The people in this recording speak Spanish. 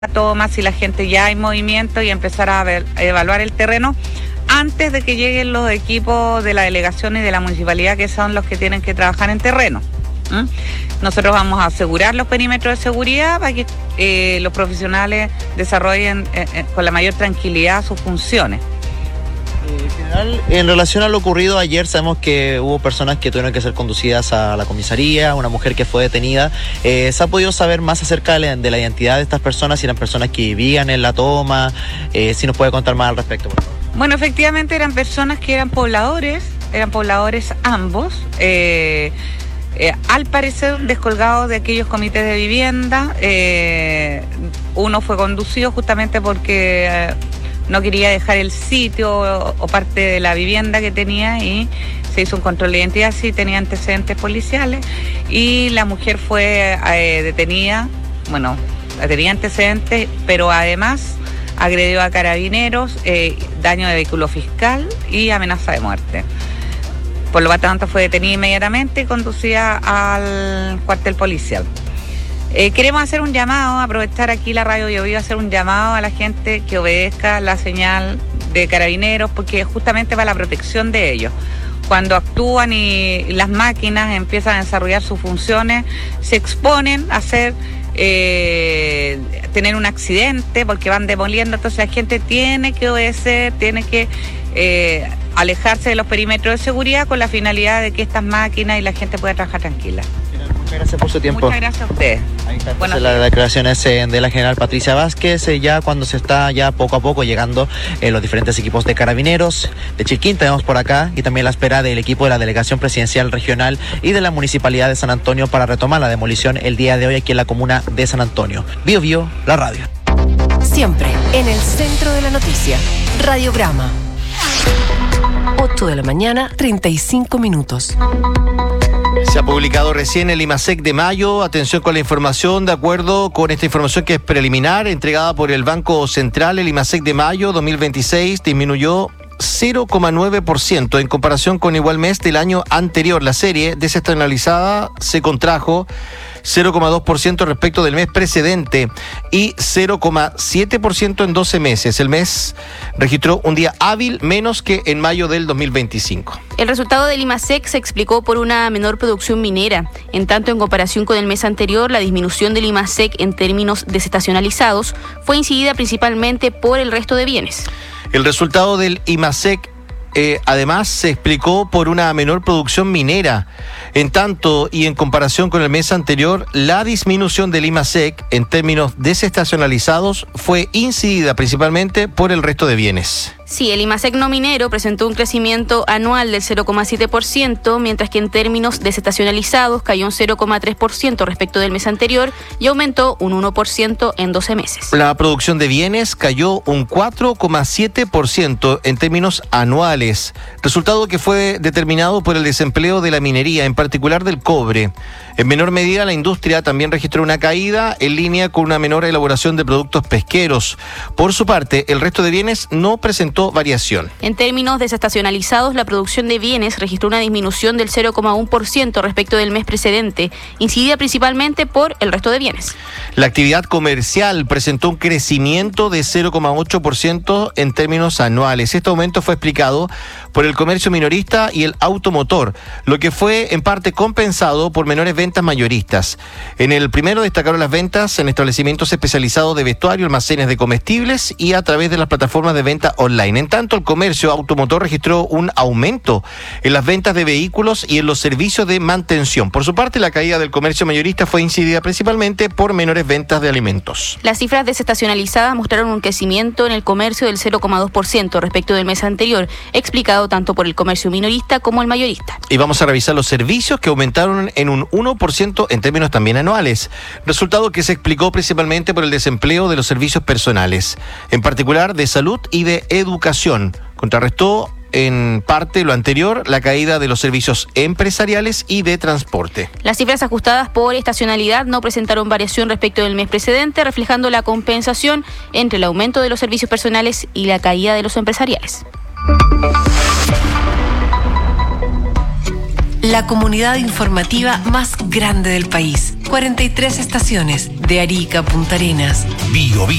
toma, si la gente ya hay movimiento y empezar a evaluar el terreno antes de que lleguen los equipos de la delegación y de la municipalidad, que son los que tienen que trabajar en terreno. Nosotros vamos a asegurar los perímetros de seguridad para que los profesionales desarrollen con la mayor tranquilidad sus funciones. General, en relación a lo ocurrido ayer, sabemos que hubo personas que tuvieron que ser conducidas a la comisaría, una mujer que fue detenida. ¿Se ha podido saber más acerca de la identidad de estas personas, si eran personas que vivían en la toma? Si nos puede contar más al respecto, por favor. Bueno, efectivamente eran personas que eran pobladores ambos. Al parecer descolgados de aquellos comités de vivienda. Uno fue conducido justamente porque no quería dejar el sitio o parte de la vivienda que tenía, y se hizo un control de identidad, sí tenía antecedentes policiales, y la mujer fue detenida, tenía antecedentes, pero además agredió a carabineros, daño de vehículo fiscal y amenaza de muerte. Por lo tanto fue detenida inmediatamente y conducida al cuartel policial. Queremos hacer un llamado, aprovechar aquí la radio Biobío, hacer un llamado a la gente que obedezca la señal de carabineros, porque justamente va la protección de ellos. Cuando actúan y las máquinas empiezan a desarrollar sus funciones, se exponen a tener un accidente porque van demoliendo. Entonces la gente tiene que obedecer, tiene que alejarse de los perímetros de seguridad con la finalidad de que estas máquinas y la gente pueda trabajar tranquila. Muchas gracias por su tiempo. Muchas gracias a ustedes. Ahí está las declaraciones de la general Patricia Vázquez, ya cuando se está ya poco a poco llegando los diferentes equipos de carabineros de Chilquín, tenemos por acá, y también la espera del equipo de la Delegación Presidencial Regional y de la Municipalidad de San Antonio para retomar la demolición el día de hoy aquí en la comuna de San Antonio. Biobío, la radio. Siempre en el centro de la noticia. Radiograma. 8 de la mañana, 35 minutos. Se ha publicado recién el IMASEC de mayo. Atención con la información. De acuerdo con esta información que es preliminar, entregada por el Banco Central, el IMASEC de mayo 2026 disminuyó 0,9% en comparación con igual mes del año anterior. La serie desestacionalizada se contrajo 0,2% respecto del mes precedente y 0,7% en 12 meses. El mes registró un día hábil menos que en mayo del 2025. El resultado del IMASEC se explicó por una menor producción minera. En tanto, en comparación con el mes anterior, la disminución del IMASEC en términos desestacionalizados fue incidida principalmente por el resto de bienes. El resultado del IMASEC además se explicó por una menor producción minera. En tanto y en comparación con el mes anterior, la disminución del IMASEC en términos desestacionalizados fue incidida principalmente por el resto de bienes. Sí, el IMASEC no minero presentó un crecimiento anual del 0,7%, mientras que en términos desestacionalizados cayó un 0,3% respecto del mes anterior y aumentó un 1% en 12 meses. La producción de bienes cayó un 4,7% en términos anuales, resultado que fue determinado por el desempleo de la minería, en particular del cobre. En menor medida, la industria también registró una caída en línea con una menor elaboración de productos pesqueros. Por su parte, el resto de bienes no presentó variación. En términos desestacionalizados, la producción de bienes registró una disminución del 0,1% respecto del mes precedente, incidida principalmente por el resto de bienes. La actividad comercial presentó un crecimiento de 0,8% en términos anuales. Este aumento fue explicado por el comercio minorista y el automotor, lo que fue en parte compensado por menores ventas mayoristas. En el primero destacaron las ventas en establecimientos especializados de vestuario, almacenes de comestibles y a través de las plataformas de venta online. En tanto, el comercio automotor registró un aumento en las ventas de vehículos y en los servicios de mantención. Por su parte, la caída del comercio mayorista fue incidida principalmente por menores ventas de alimentos. Las cifras desestacionalizadas mostraron un crecimiento en el comercio del 0,2% respecto del mes anterior, explicado tanto por el comercio minorista como el mayorista. Y vamos a revisar los servicios, que aumentaron en un 1% en términos también anuales, resultado que se explicó principalmente por el desempleo de los servicios personales, en particular de salud y de educación. Contrarrestó en parte lo anterior la caída de los servicios empresariales y de transporte. Las cifras ajustadas por estacionalidad no presentaron variación respecto del mes precedente, reflejando la compensación entre el aumento de los servicios personales y la caída de los empresariales. La comunidad informativa más grande del país. 43 estaciones De Arica a Punta Arenas. Bio